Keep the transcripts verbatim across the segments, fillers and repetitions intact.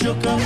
sugar.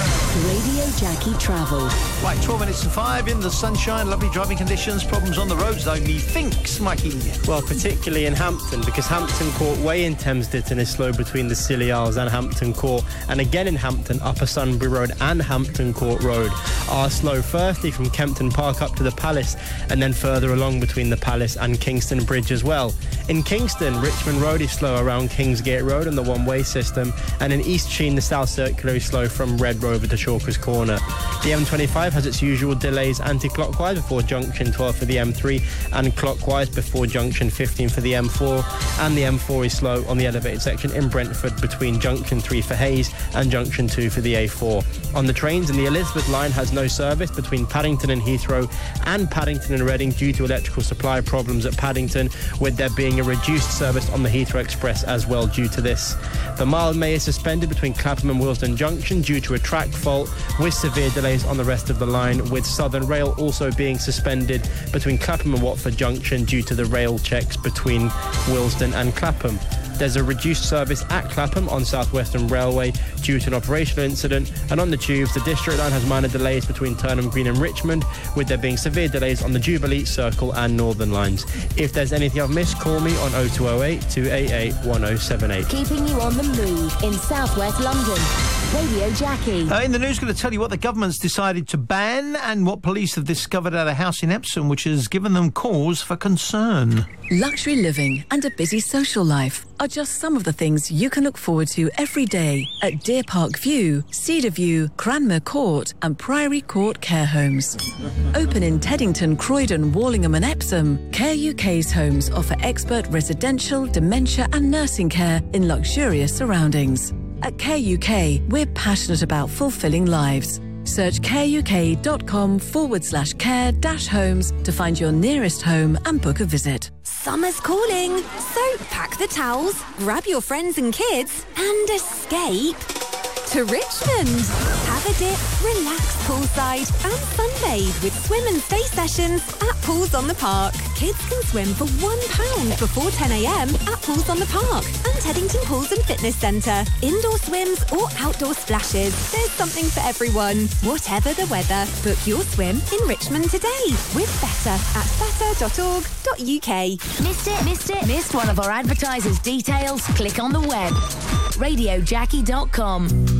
Radio Jackie Travel. Right, twelve minutes to five in the sunshine, lovely driving conditions, problems on the roads though, methinks, Mikey. Well, particularly in Hampton, because Hampton Court Way in Thames Ditton is slow between the Scilly Isles and Hampton Court, and again in Hampton, Upper Sunbury Road and Hampton Court Road are slow, firstly from Kempton Park up to the Palace, and then further along between the Palace and Kingston Bridge as well. In Kingston, Richmond Road is slow around Kingsgate Road and the one-way system, and in East Sheen, the South Circular is slow from Red Rover to Chalkers Corner. The M twenty-five has its usual delays anti-clockwise before junction twelve for the M three and clockwise before junction fifteen for the M four, and the M four is slow on the elevated section in Brentford between junction three for Hayes and junction two for the A four. On the trains, and the Elizabeth line has no service between Paddington and Heathrow and Paddington and Reading due to electrical supply problems at Paddington, with there being a reduced service on the Heathrow Express as well due to this. The Mildmay is suspended between Clapham and Willesden Junction due to a track fault, with severe delays on the rest of the line, with Southern Rail also being suspended between Clapham and Watford Junction due to the rail checks between Willesden and Clapham. There's a reduced service at Clapham on South Western Railway due to an operational incident, and on the tubes, the District Line has minor delays between Turnham Green and Richmond, with there being severe delays on the Jubilee, Circle and Northern lines. If there's anything I've missed, call me on oh two oh eight, two eight eight, one oh seven eight. Keeping you on the move in South West London. Radio Jackie. Uh, in the news, going to tell you what the government's decided to ban and what police have discovered at a house in Epsom, which has given them cause for concern. Luxury living and a busy social life are just some of the things you can look forward to every day at Deer Park View, Cedar View, Cranmer Court and Priory Court Care Homes. Open in Teddington, Croydon, Wallingham and Epsom, Care U K's homes offer expert residential, dementia and nursing care in luxurious surroundings. At Care U K, we're passionate about fulfilling lives. Search careuk.com forward slash care dash homes to find your nearest home and book a visit. Summer's calling, so pack the towels, grab your friends and kids, and escape to Richmond. Have a dip, relax poolside, and sunbathe with swim and stay sessions at Pools on the Park. Kids can swim for one pound before ten a m at Pools on the Park and Teddington Pools and Fitness Centre. Indoor swims or outdoor splashes. There's something for everyone, whatever the weather. Book your swim in Richmond today with Better at better dot org dot U K. Missed it? Missed it? Missed one of our advertisers' details? Click on the web. radio jackie dot com.